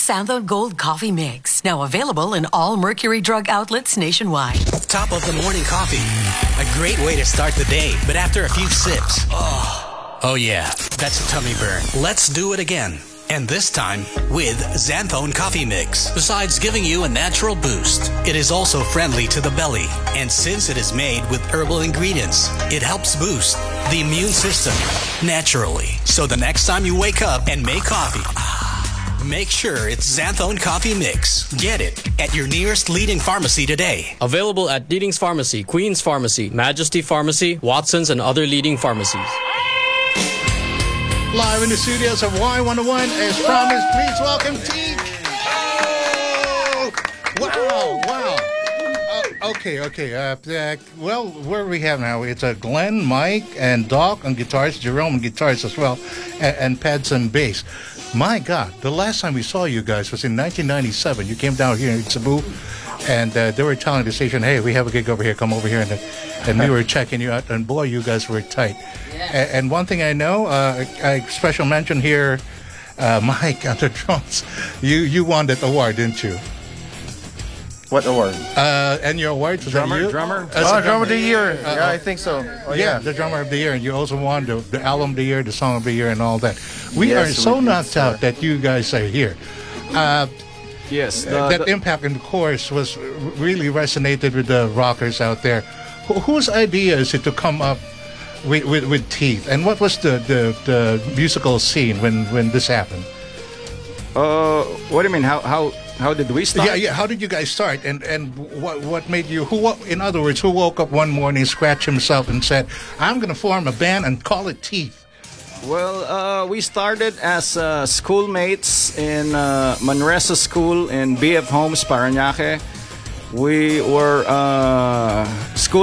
Santhone Gold Coffee Mix. Now available in all Mercury Drug outlets nationwide. Top of the morning coffee. A great way to start the day, but after a few sips, oh yeah, that's a tummy burn. Let's do it again. And this time with Santhone Coffee Mix. Besides giving you a natural boost, it is also friendly to the belly. And since it is made with herbal ingredients, it helps boost the immune system naturally. So the next time you wake up and make coffee, make sure it's Santhone Coffee Mix. Get it at your nearest leading pharmacy today. Available at Leading's Pharmacy, Queen's Pharmacy, Majesty Pharmacy, Watson's, and other leading pharmacies. Live in the studios of Y101, as promised, please welcome Teak. Oh, wow. Okay. Well, where we have now, it's Glenn, Mike, and Doc on guitars, Jerome on guitars as well, and Pads on bass. My God, the last time we saw you guys was in 1997. You came down here in Cebu, and they were telling the station, hey, we have a gig over here, come over here. And we were checking you out, and boy, you guys were tight. Yes. And one thing I know, I special mention here, Mike on the drums. You won that award, didn't you? What award? And your award was drummer. Drummer of the year. Yeah, I think so. The drummer of the year, and you also won the album of the year, the song of the year, and all that. We are so knocked out that you guys are here. Yes, that impact in the chorus was really resonated with the rockers out there. Whose idea is it to come up with Teeth? And what was the musical scene when this happened? What do you mean? How did we start? Yeah. How did you guys start? And what made you? In other words, who woke up one morning, scratched himself, and said, "I'm going to form a band and call it Teeth"? Well, we started as schoolmates in Manresa School in BF Homes, Parañaque. We were school